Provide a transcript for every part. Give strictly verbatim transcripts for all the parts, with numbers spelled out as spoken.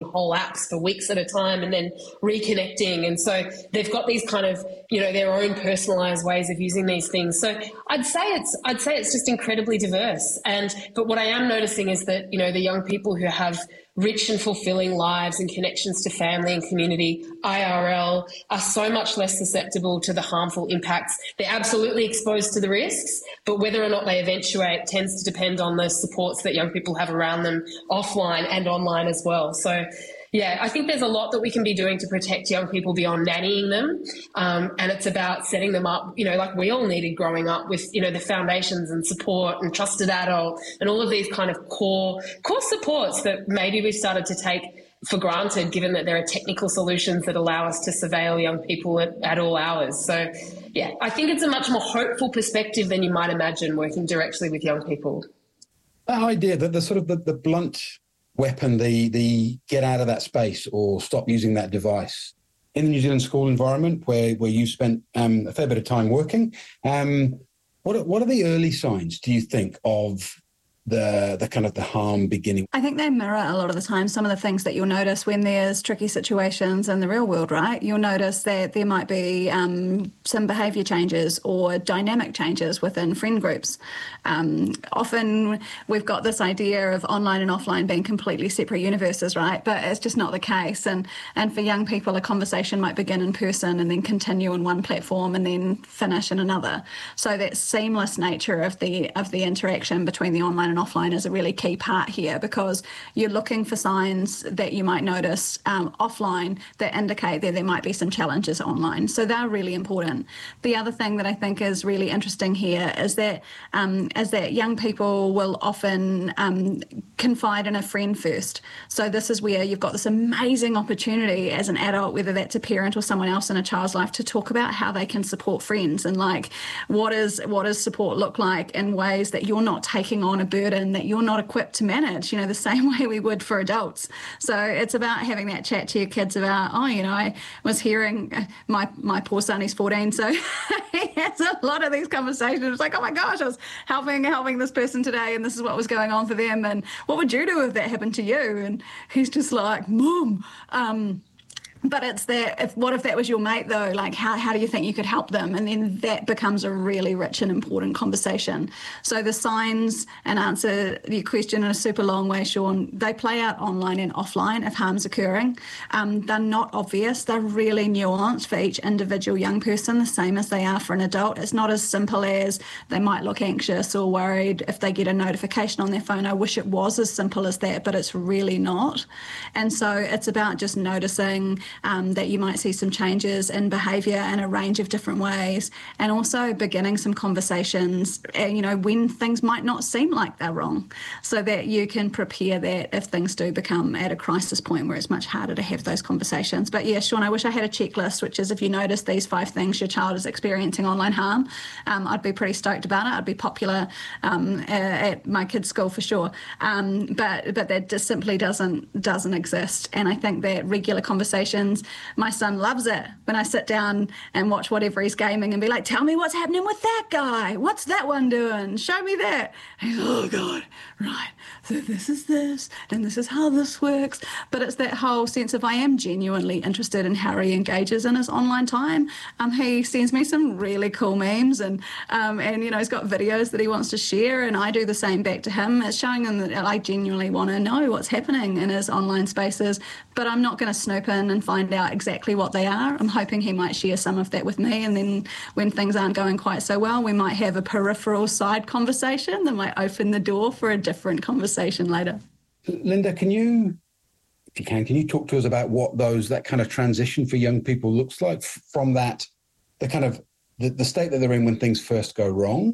whole apps for weeks at a time and then reconnecting. And so they've got these kind of, you know, their own personalised ways of using these things. So I'd say it's I'd say it's just incredibly diverse. And but what I am noticing is that, you know, the young people who have rich and fulfilling lives and connections to family and community, I R L, are so much less susceptible to the harmful impacts. They're absolutely exposed to the risks, but whether or not they eventuate tends to depend on the supports that young people have around them offline and online as well. So, yeah, I think there's a lot that we can be doing to protect young people beyond nannying them. Um, and it's about setting them up, you know, like we all needed growing up with, you know, the foundations and support and trusted adult and all of these kind of core, core supports that maybe we've started to take for granted, given that there are technical solutions that allow us to surveil young people at, at all hours. So, yeah, I think it's a much more hopeful perspective than you might imagine working directly with young people. That idea that the sort of the, the blunt weapon, the the get out of that space or stop using that device in the New Zealand school environment where where you spent um, a fair bit of time working. Um, what are, what are the early signs, do you think, of the the kind of the harm beginning? I think they mirror a lot of the time some of the things that you'll notice when there's tricky situations in the real world, right? You'll notice that there might be um, some behaviour changes or dynamic changes within friend groups. Um, often we've got this idea of online and offline being completely separate universes, right? But it's just not the case. And and for young people, a conversation might begin in person and then continue on one platform and then finish in another. So that seamless nature of the of the interaction between the online and offline is a really key part here, because you're looking for signs that you might notice um, offline that indicate that there might be some challenges online. So they're really important. The other thing that I think is really interesting here is that um, is that young people will often um, confide in a friend first. So this is where you've got this amazing opportunity as an adult, whether that's a parent or someone else in a child's life, to talk about how they can support friends and like what is what does support look like in ways that you're not taking on a burden that you're not equipped to manage, you know, the same way we would for adults. So it's about having that chat to your kids about, oh, you know, I was hearing my my poor son, he's fourteen, so he has a lot of these conversations. It's like, oh my gosh, I was helping helping this person today and this is what was going on for them, and what would you do if that happened to you? And he's just like, Mom, um, but it's that, if, what if that was your mate though? Like, how, how do you think you could help them? And then that becomes a really rich and important conversation. So the signs, and answer your question in a super long way, Sean, they play out online and offline if harm's occurring. Um, they're not obvious. They're really nuanced for each individual young person, the same as they are for an adult. It's not as simple as they might look anxious or worried if they get a notification on their phone. I wish it was as simple as that, but it's really not. And so it's about just noticing Um, that you might see some changes in behaviour in a range of different ways, and also beginning some conversations, uh, you know, when things might not seem like they're wrong, so that you can prepare that if things do become at a crisis point where it's much harder to have those conversations. But yeah, Sean, I wish I had a checklist, which is if you notice these five things your child is experiencing online harm, um, I'd be pretty stoked about it. I'd be popular um, at my kids' school for sure. Um, but but that just simply doesn't doesn't exist. And I think that regular conversations, my son loves it when I sit down and watch whatever he's gaming and be like, tell me what's happening with that guy. What's that one doing? Show me that. And he's, oh God, right. So this is this, and this is how this works. But it's that whole sense of I am genuinely interested in how he engages in his online time. Um, he sends me some really cool memes, and um, and you know, he's got videos that he wants to share, and I do the same back to him. It's showing him that I genuinely want to know what's happening in his online spaces, but I'm not going to snoop in and find out exactly what they are. I'm hoping he might share some of that with me, and then when things aren't going quite so well, we might have a peripheral side conversation that might open the door for a different conversation later. Linda, can you, if you can, can you talk to us about what those, that kind of transition for young people looks like from that, the kind of, the, the state that they're in when things first go wrong,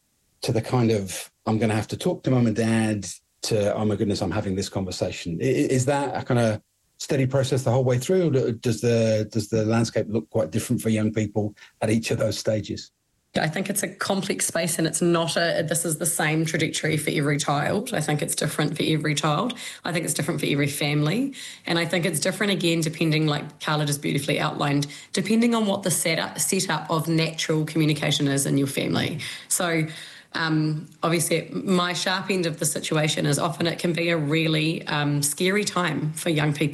to the kind of, I'm going to have to talk to mum and dad, to, oh my goodness, I'm having this conversation. Is that a kind of steady process the whole way through, or does the does the landscape look quite different for young people at each of those stages? I think it's a complex space, and it's not a, this is the same trajectory for every child. I think it's different for every child. I think it's different for every family. And I think it's different, again, depending, like Carla just beautifully outlined, depending on what the setup, setup of natural communication is in your family. So Um, obviously, my sharp end of the situation is often it can be a really um, scary time for young people.